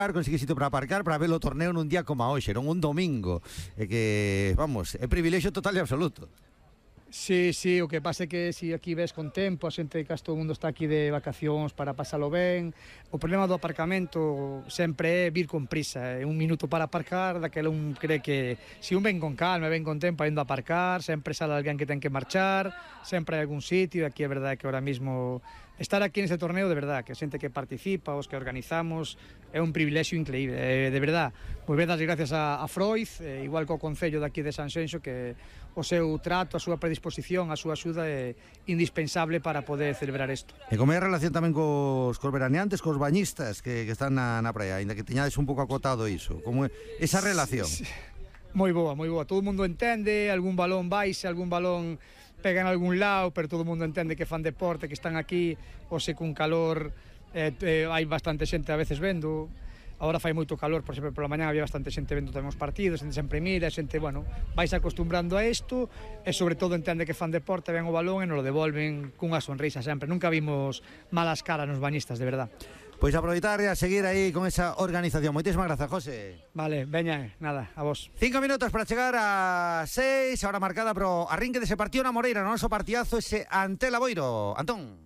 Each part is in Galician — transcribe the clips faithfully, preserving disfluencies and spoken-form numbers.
conseguir sitio para aparcar para ver o torneo nun día como a hoxe, non un domingo. E que, vamos, é privilexio total e absoluto. Sí, sí, o que pasa é que si aquí ves con tempo, a xente que todo o mundo está aquí de vacacións para pasalo ben. O problema do aparcamento sempre é vir con prisa, é un minuto para aparcar, daquela un cree que si un ven con calma, ven con tempo indo a aparcar, sempre sale alguén que ten que marchar, sempre hai algún sitio, e aquí é verdade que ahora mismo estar aquí neste torneo, de verdade, que a xente que participa, os que organizamos, é un privilexio increíble, eh, de verdade. Volver das gracias a, a Freud, eh, igual co Concello daqui de Sanxenxo, que o seu trato, a súa predisposición, a súa axuda é indispensable para poder celebrar isto. E como é a relación tamén cos, cos veraneantes, cos bañistas que, que están na, na praia, ainda que teñades un pouco acotado iso, como é esa relación? Sí, sí. Moi boa, moi boa, todo o mundo entende, algún balón baixe, algún balón pega en algún lado, pero todo o mundo entende que fan deporte, que están aquí, ou se cun calor eh, eh, hai bastante xente a veces vendo. Agora fai moito calor, por exemplo, pola mañá había bastante xente vendo tamén os partidos, xente sempre mira, xente, bueno, vais acostumbrando a isto e sobre todo entende que fan deporte, ven o balón e nos lo devolven cunha sonrisa sempre. Nunca vimos malas caras nos bañistas, de verdad. Pois aproveitar e a seguir aí con esa organización. Moitísimas grazas, José. Vale, veña, nada, a vos. Cinco minutos para chegar a seis, hora marcada pro arrinque dese partido na Moreira, no noso partidazo ese ante Laboiro. Antón.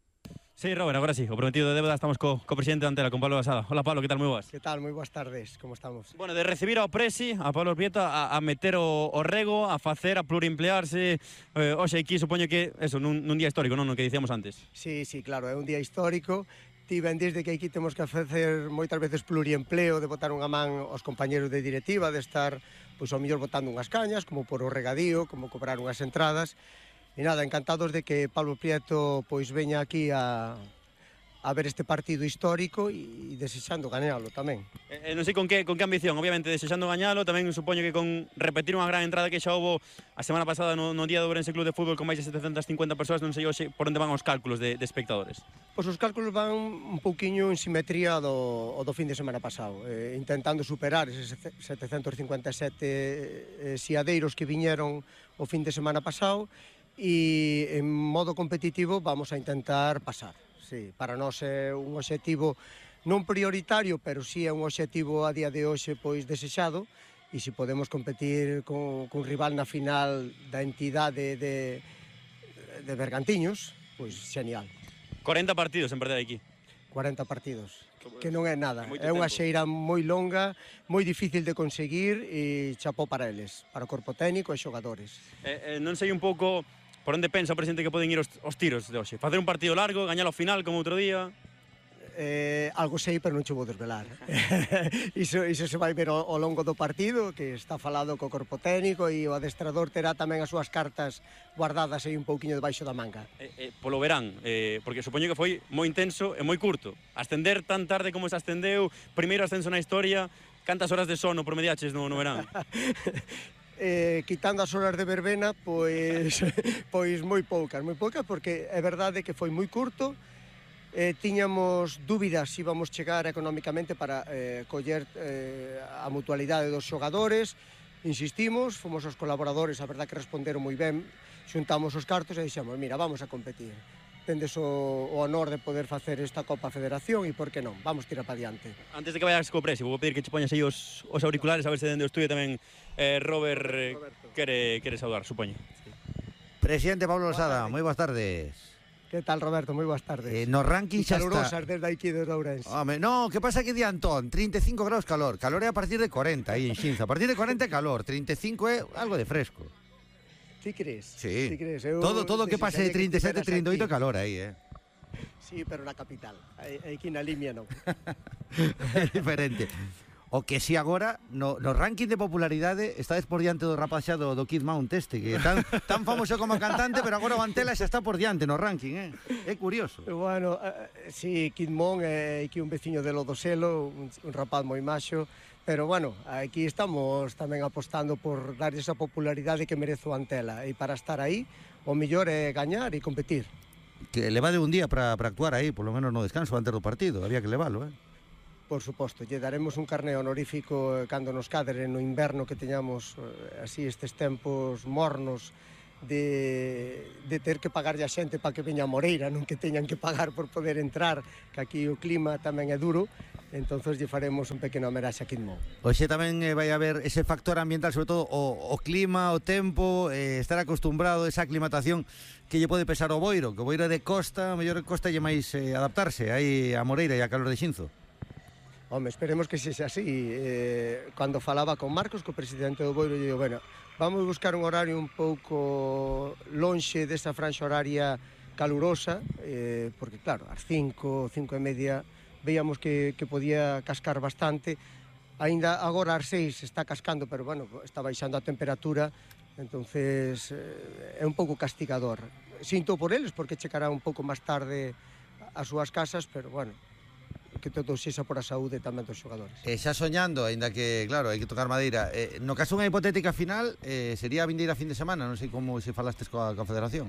Sí, Robert, agora sí, o prometido de débeda, estamos co, co presidente de Antela, con Pablo Basada. Hola Pablo, que tal, moi boas? Que tal, moi boas tardes, como estamos? Bueno, de recibir ao Presi, a Pablo Prieto, a, a meter o, o rego, a facer, a pluriemplearse, eh, hoxe aquí supoño que, eso, nun, nun día histórico, non, no que dicíamos antes. Sí, sí, claro, é un día histórico. Ti ben desde que aquí temos que facer moitas veces pluriempleo, de botar unha man aos compañeros de directiva, de estar, pois, ao mellor botando unhas cañas, como por o regadío, como cobrar unhas entradas. E nada, encantados de que Pablo Prieto, pois, veña aquí a... a ver este partido histórico e desexando gañalo tamén. Eh, non sei con que, con que ambición, obviamente desexando gañalo, tamén supoño que con repetir unha gran entrada que xa houbo a semana pasada no, no día do Ourense Club de Fútbol con máis de setecentas cincuenta persoas, non sei hoxe por onde van os cálculos de, de espectadores. Pois os cálculos van un pouquiño en simetría do, do fin de semana pasado, eh, intentando superar eses setecentos cincuenta e sete eh, siadeiros que viñeron o fin de semana pasado e en modo competitivo vamos a intentar pasar. Sí, para nós é un obxectivo non prioritario, pero sí é un obxectivo a día de hoxe pois desexado, e se podemos competir con, con rival na final da entidade de, de Bergantiños, pois xenial. corenta partidos en perder aquí. corenta partidos, que non é nada. É é unha xeira moi longa, moi difícil de conseguir e chapó para eles, para o corpo técnico e xogadores. Eh, eh, non sei un pouco por onde pensa o presidente que poden ir os, os tiros de hoxe? Facer un partido largo, gañalo ao final como outro día? Eh, algo sei, pero non che vou desvelar. iso, iso se vai ver ao, ao longo do partido, que está falado co corpo técnico e o adestrador terá tamén as súas cartas guardadas aí un pouquiño debaixo da manga. Eh, eh, polo verán, eh, porque supoño que foi moi intenso e moi curto. Ascender tan tarde como se ascendeu, primeiro ascenso na historia, cantas horas de sono promediaches no, no verán? Eh, quitando as horas de verbena, pois pois moi poucas, moi poucas, porque é verdade que foi moi curto. Eh, tiñamos dúbidas se íbamos chegar económicamente para eh, coller eh, a mutualidade dos xogadores. Insistimos, fomos os colaboradores, a verdade que responderon moi ben, xuntamos os cartos e dixemos, mira, vamos a competir. Tendes o, o honor de poder facer esta Copa Federación e por que non, vamos tirar para diante. Antes de que vayas co Presi, vou pedir que che poñas aí os, os auriculares, a ver se dende o estudio tamén eh, Robert eh, quere, quere saudar, supoño. Sí. Presidente Pablo Basada, moi boas tardes. Que tal, Roberto? Moi boas tardes. Eh, no ranking xa está. Calurosas desde aquí de Ourense. Home, no, que pasa que di Antón, trinta e cinco graus calor, calor é a partir de corenta aí en Xinza, a partir de corenta é calor, trinta e cinco é algo de fresco. Ti crees? Sí. Ti crees? Eu, todo todo que pase de trinta e sete, trinta e oito calor aí, eh. Sí, pero na capital. Aquí na Limia non. É diferente. O que si agora, no, no ranking de popularidade, estades por diante do rapaz xa do, do Kid Mount este, que é tan, tan famoso como cantante, pero agora o Antela xa está por diante no ranking, eh? É curioso. Bueno, uh, sí, Kid Mount é aquí un veciño de Lodoselo, un, un rapaz moi maxo, pero bueno, aquí estamos tamén apostando por dar esa popularidade que merece o Antela, e para estar aí, o mellor é gañar e competir. Que levade un día para actuar aí, polo menos no descanso antes do partido, había que leválo, eh? Por suposto, lle daremos un carné honorífico cando nos cadre no inverno que teñamos así estes tempos mornos de, de ter que pagarlle a xente para que veña a Moreira, non que teñan que pagar por poder entrar, que aquí o clima tamén é duro. entonces lle faremos un pequeno homenaxe a Kid Mo. Hoxe tamén eh, vai haber ese factor ambiental, sobre todo o, o clima, o tempo, eh, estar acostumbrado a esa aclimatación que lle pode pesar o Boiro, que o Boiro é de costa, a mellor costa lle máis eh, adaptarse aí a Moreira e a calor de Xinzo. Home, esperemos que sexa así. Eh, cando falaba con Marcos, co presidente do Boiro, lle digo, bueno, vamos buscar un horario un pouco lonxe desa franxa horaria calurosa, eh, porque claro, ás cinco, cinco e media veíamos que, que podía cascar bastante. Ainda agora ás seis está cascando, pero bueno, está baixando a temperatura, entonces eh, é un pouco castigador. Sinto por eles porque chegará un pouco máis tarde ás súas casas, pero bueno, que todo sexa por a saúde tamén dos xogadores. E xa soñando, aínda que, claro, hai que tocar madeira, eh, no caso unha hipotética final, eh, sería a vindeira fin de semana, non sei como se falastes coa, coa Federación.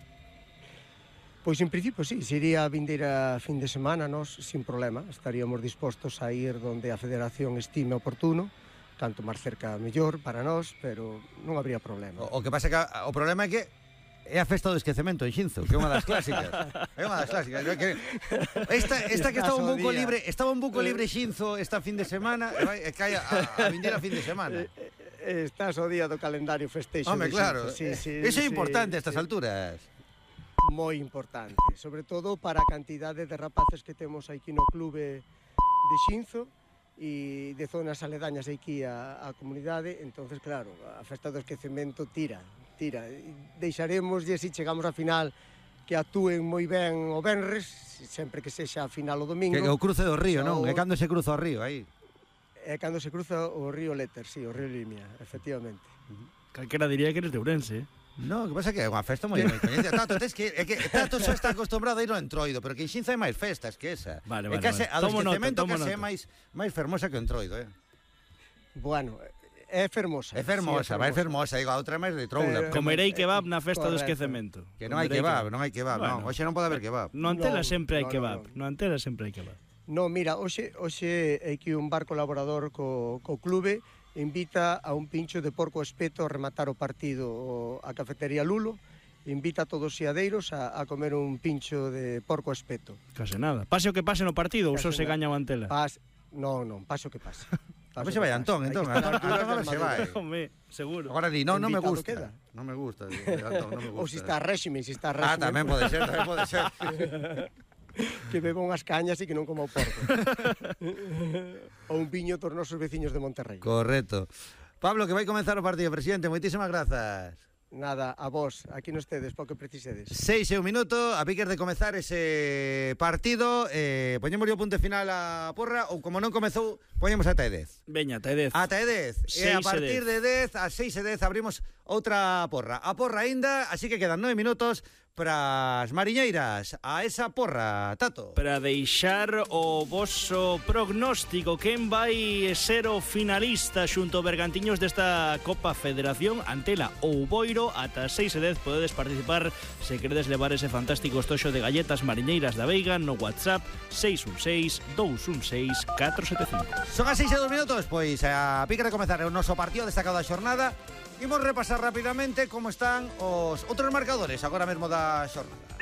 Pois en principio sí, sería a vindeira fin de semana, nós sin problema, estaríamos dispostos a ir donde a Federación estime oportuno, tanto máis cerca mellor para nós, pero non habría problema. O, o que pasa que a, o problema é que é a festa do esquecemento en Xinzo, que é unha das clásicas. É unha das clásicas. Que esta, esta que estaba un buco libre, estaba un buco libre Xinzo esta fin de semana, e vai, e cae a, a vindeira fin de semana. Estás o día do calendario festeixo. Home, claro, sí, sí, iso é sí, importante a estas sí. alturas. Moi importante, sobre todo para a cantidade de rapaces que temos aquí no clube de Xinzo e de zonas aledañas aquí a, a comunidade, entonces claro, a festa do esquecemento tira, tira. Deixaremos, e se chegamos a final, que actúen moi ben o venres, sempre que sexa a final o domingo. Que o cruce do río, non? O... É cando se cruza o río, aí. É cando se cruza o río Léter, sí, o río Limia, efectivamente. Calquera diría que eres de Ourense, eh? No, que pasa que é unha festa moi moi coñecida. Tato, tes que, é que Tato só está acostumbrado a ir ao Entroido, pero que en Xinzo hai máis festas que esa. Vale, é vale, case, vale. A do Tomo esquecemento nota, tomo case é nota. máis, máis fermosa que o Entroido, eh? Bueno, é fermosa. É fermosa, sí, vai fermosa, digo, a outra é máis de troula. Pero- Comerei kebab na festa do Correcto. esquecemento. Que non hai Comerei kebab, non hai kebab, Bueno. non. Hoxe non pode haber kebab. No Antela No, sempre hai no, no, kebab. no. No Antela sempre hai kebab. No, mira, hoxe, hoxe hai que un bar colaborador co, co clube invita a un pincho de porco espeto a rematar o partido o, a cafetería Lulo, invita a todos os xeadeiros a, a comer un pincho de porco espeto. Case nada. Pase o que pase no partido ou só Case se nada. gaña o Antela. Pas, non, non, paso que pase. A ver se vai Antón, entón. Antón, Antón agora se vai. Home, seguro. Agora di, non, non me Invitado gusta. queda. Non me gusta, di, Antón, non me gusta. Ou se está a réxime, se está a Ah, réxime, tamén pode ser, tamén pode ser. que beba unhas cañas e que non coma o porco. Ou un viño por nosos veciños de Monterrey. Correcto. Pablo, que vai comenzar o partido, presidente. Moitísimas grazas. Nada, a vos, aquí non estedes, para o que precisedes. Seis e un minuto, a piques de comezar ese partido, eh, poñemos o punto final a porra, ou como non comezou, poñemos ata e dez. Veña, te dez. Ata e dez. E a Seis e partir de dez, a seis e dez, abrimos outra porra. A porra aínda, así que quedan nove minutos para as mariñeiras. A esa porra, Tato. Para deixar o voso prognóstico, quen vai ser o finalista xunto Bergantiños desta Copa Federación, Antela ou Boiro, ata seis e dez podedes participar se queredes levar ese fantástico estoxo de galletas mariñeiras da Veiga no WhatsApp seis un seis, dous un seis, catro sete cinco. Son as seis e dos minutos, pois a pique de comezar o noso partido destacado da xornada. Imos repasar rapidamente como están os outros marcadores agora mesmo da xornada.